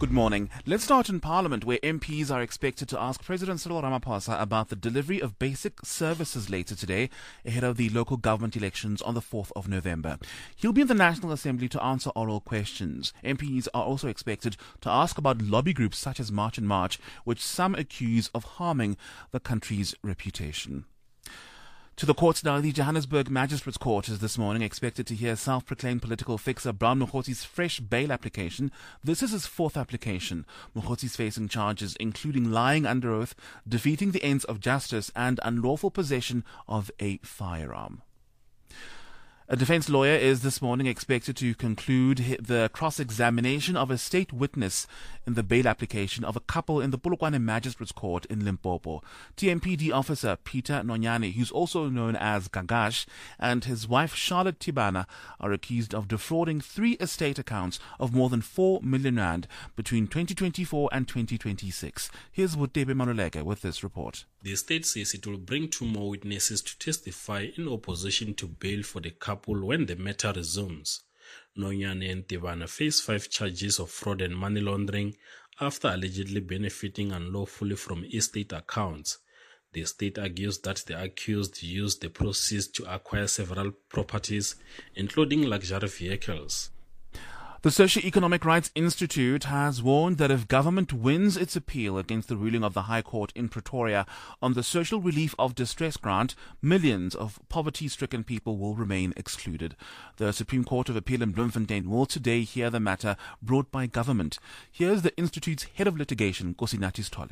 Good morning. Let's start in Parliament, where MPs are expected to ask President Cyril Ramaphosa about the delivery of basic services later today, ahead of the local government elections on the 4th of November. He'll be in the National Assembly to answer oral questions. MPs are also expected to ask about lobby groups such as March and March, which some accuse of harming the country's reputation. To the courts now. The Johannesburg Magistrates Court is this morning expected to hear self-proclaimed political fixer Brown Mogotsi's fresh bail application. This is his fourth application. Mogotsi facing charges including lying under oath, defeating the ends of justice and unlawful possession of a firearm. A defense lawyer is this morning expected to conclude the cross-examination of a state witness in the bail application of a couple in the Polokwane Magistrates Court in Limpopo. TMPD officer Peter Nonyane, who's also known as Gagash, and his wife Charlotte Tibana are accused of defrauding 3 estate accounts of more than 4 million rand between 2024 and 2026. Here's Wutebe Manoleke with this report. The state says it will bring 2 more witnesses to testify in opposition to bail for the couple when the matter resumes. Nonyane and Tibana face 5 charges of fraud and money laundering after allegedly benefiting unlawfully from estate accounts. The state argues that the accused used the proceeds to acquire several properties, including luxury vehicles. The Socio-Economic Rights Institute has warned that if government wins its appeal against the ruling of the High Court in Pretoria on the Social Relief of Distress grant, millions of poverty-stricken people will remain excluded. The Supreme Court of Appeal in Bloemfontein will today hear the matter brought by government. Here's the Institute's head of litigation, Nkosinathi Sithole.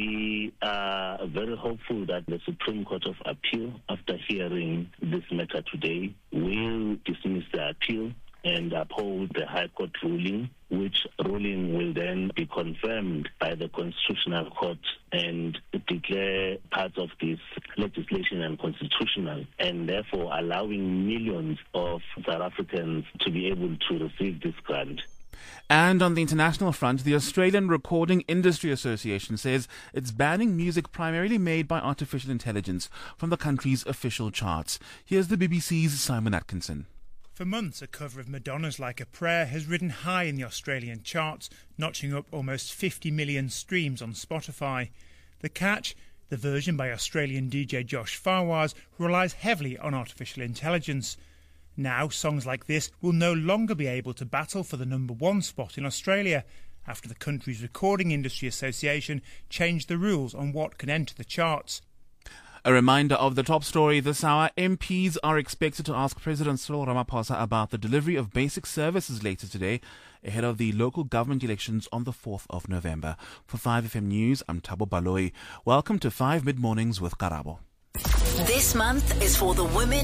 We are very hopeful that the Supreme Court of Appeal, after hearing this matter today, will dismiss the appeal and uphold the High Court ruling, which ruling will then be confirmed by the Constitutional Court and declare parts of this legislation unconstitutional, and therefore allowing millions of South Africans to be able to receive this grant. And on the international front, the Australian Recording Industry Association says it's banning music primarily made by artificial intelligence from the country's official charts. Here's the BBC's Simon Atkinson. For months, a cover of Madonna's Like a Prayer has ridden high in the Australian charts, notching up almost 50 million streams on Spotify. The catch? The version by Australian DJ Josh Fawaz relies heavily on artificial intelligence. Now, songs like this will no longer be able to battle for the number 1 spot in Australia, after the country's Recording Industry Association changed the rules on what can enter the charts. A reminder of the top story this hour. MPs are expected to ask President Cyril Ramaphosa about the delivery of basic services later today, ahead of the local government elections on the 4th of November. For 5FM News, I'm Thabo Baloyi. Welcome to 5 Mid-Mornings with Karabo. This month is for the women